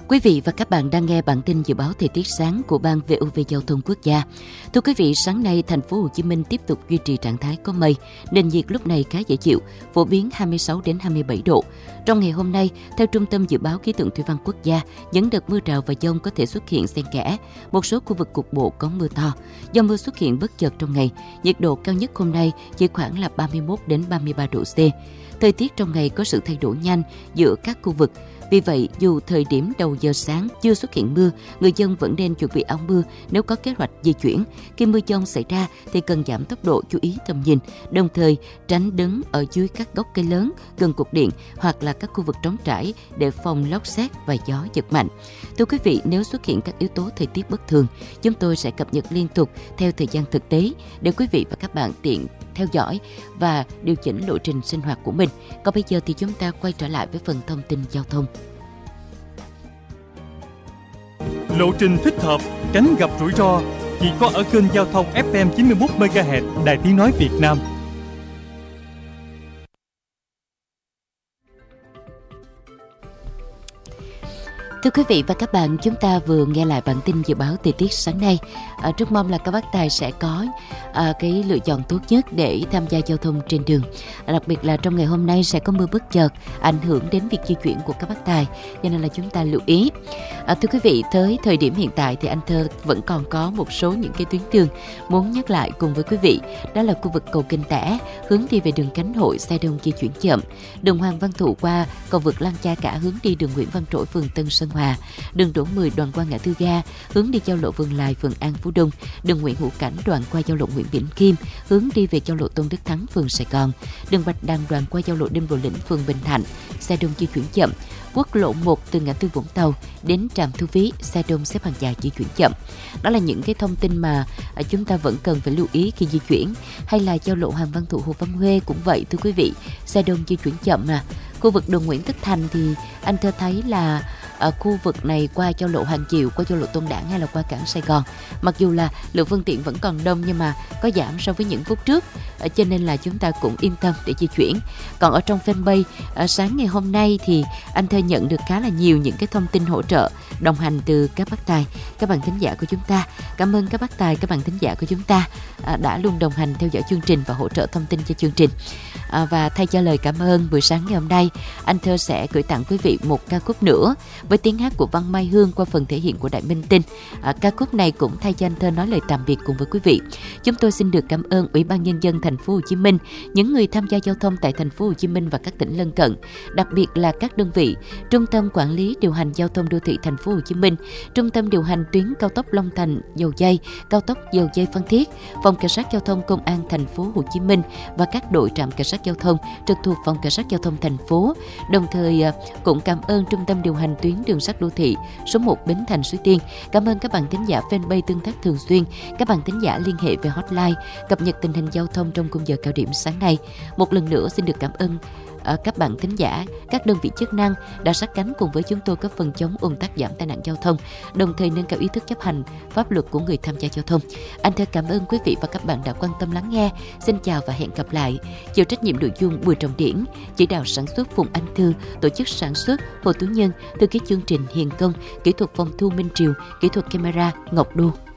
Quý vị và các bạn đang nghe bản tin dự báo thời tiết sáng của Ban VOV Giao thông Quốc gia. Thưa quý vị, sáng nay thành phố Hồ Chí Minh tiếp tục duy trì trạng thái có mây, nền nhiệt lúc này khá dễ chịu, phổ biến 26 đến 27 độ. Trong ngày hôm nay, theo Trung tâm Dự báo Khí tượng Thủy văn Quốc gia, những đợt mưa rào và dông có thể xuất hiện xen kẽ. Một số khu vực cục bộ có mưa to. Do mưa xuất hiện bất chợt trong ngày, nhiệt độ cao nhất hôm nay chỉ khoảng là 31 đến 33 độ C. Thời tiết trong ngày có sự thay đổi nhanh giữa các khu vực. Vì vậy, dù thời điểm đầu giờ sáng chưa xuất hiện mưa, người dân vẫn nên chuẩn bị áo mưa nếu có kế hoạch di chuyển. Khi mưa dông xảy ra thì cần giảm tốc độ, chú ý tầm nhìn, đồng thời tránh đứng ở dưới các gốc cây lớn gần cột điện hoặc là các khu vực trống trải để phòng lốc sét và gió giật mạnh. Thưa quý vị, nếu xuất hiện các yếu tố thời tiết bất thường, chúng tôi sẽ cập nhật liên tục theo thời gian thực tế để quý vị và các bạn tiện theo dõi và điều chỉnh lộ trình sinh hoạt của mình. Còn bây giờ thì chúng ta quay trở lại với phần thông tin giao thông. Lộ trình thích hợp, tránh gặp rủi ro chỉ có ở kênh giao thông FM 91 MHz Đài Tiếng nói Việt Nam. Thưa quý vị và các bạn, chúng ta vừa nghe lại bản tin dự báo thời tiết sáng nay. Rất mong là các bác tài sẽ có cái lựa chọn tốt nhất để tham gia giao thông trên đường. Đặc biệt là trong ngày hôm nay sẽ có mưa bất chợt ảnh hưởng đến việc di chuyển của các bác tài, cho nên là chúng ta lưu ý. Thưa quý vị, tới thời điểm hiện tại thì anh Thơ vẫn còn có một số những cái tuyến đường muốn nhắc lại cùng với quý vị. Đó là khu vực cầu Kinh Tẻ, hướng đi về đường Cánh Hội, xe đông di chuyển chậm. Đường Hoàng Văn Thụ qua cầu vượt Lăng Cha Cả, hướng đi đường Nguyễn Văn Trỗi, phường Tân Sơn Hòa. Đường Đỗ Mười đoạn qua ngã tư Ga, hướng đi giao lộ Vân Lai, phường An Phú Đông. Đường Nguyễn Hữu Cảnh đoạn qua giao lộ Nguyễn Bỉnh Khiêm, hướng đi về giao lộ Tôn Đức Thắng, phường Sài Gòn. Đường Bạch Đằng đoạn qua giao lộ Đinh Bộ Lĩnh, phường Bình Thạnh, xe đông di chuyển chậm. Quốc lộ 1 từ ngã tư Vũng Tàu đến trạm thu phí, xe đông xếp hàng dài di chuyển chậm. Đó là những cái thông tin mà chúng ta vẫn cần phải lưu ý khi di chuyển. Hay là giao lộ Hoàng Văn Thụ, Hồ Văn Huê cũng vậy thưa quý vị, xe đông di chuyển chậm nè. Khu vực đường Nguyễn Tất Thành thì anh Thơ thấy là ở khu vực này qua giao lộ Hoàng Diệu, qua giao lộ Tôn Đản hay là qua cảng Sài Gòn, mặc dù là lượng phương tiện vẫn còn đông nhưng mà có giảm so với những phút trước, cho nên là chúng ta cũng yên tâm để di chuyển. Còn ở trong fanpage sáng ngày hôm nay thì anh Thơ nhận được khá là nhiều những cái thông tin hỗ trợ đồng hành từ các bác tài, các bạn thính giả của chúng ta. Cảm ơn các bác tài, các bạn thính giả của chúng ta đã luôn đồng hành theo dõi chương trình và hỗ trợ thông tin cho chương trình. Và thay cho lời cảm ơn, buổi sáng ngày hôm nay anh Thơ sẽ gửi tặng quý vị một ca khúc nữa với tiếng hát của Văn Mai Hương qua phần thể hiện của Đại Minh Tinh. Ca khúc này cũng thay cho anh Thơ nói lời tạm biệt cùng với quý vị. Chúng tôi xin được cảm ơn Ủy ban Nhân dân thành phố Hồ Chí Minh, những người tham gia giao thông tại thành phố Hồ Chí Minh và các tỉnh lân cận, đặc biệt là các đơn vị Trung tâm Quản lý Điều hành Giao thông Đô thị thành phố Hồ Chí Minh, Trung tâm điều hành tuyến cao tốc Long Thành - Dầu Giây, cao tốc Dầu Giây - Phan Thiết, Phòng Cảnh sát Giao thông Công an thành phố Hồ Chí Minh và các đội trạm cảnh sát giao thông trực thuộc Phòng Cảnh sát Giao thông thành phố. Đồng thời cũng cảm ơn Trung tâm điều hành tuyến đường sắt đô thị số 1 Bến Thành - Suối Tiên. Cảm ơn các bạn thính giả fanpage tương tác thường xuyên, các bạn thính giả liên hệ về hotline cập nhật tình hình giao thông trong khung giờ cao điểm sáng nay. Một lần nữa xin được cảm ơn các bạn thính giả, các đơn vị chức năng đã sát cánh cùng với chúng tôi góp phần chống ùn tắc, giảm tai nạn giao thông, đồng thời nâng cao ý thức chấp hành pháp luật của người tham gia giao thông. Anh Thơ cảm ơn quý vị và các bạn đã quan tâm lắng nghe. Xin chào và hẹn gặp lại. Chịu trách nhiệm nội dung Bùi Trọng Điển, chỉ đạo sản xuất Phùng Anh Thư, tổ chức sản xuất Hồ Tú Nhân, thư ký chương trình Hiền Công, kỹ thuật phòng thu Minh Triều, kỹ thuật camera Ngọc Đô.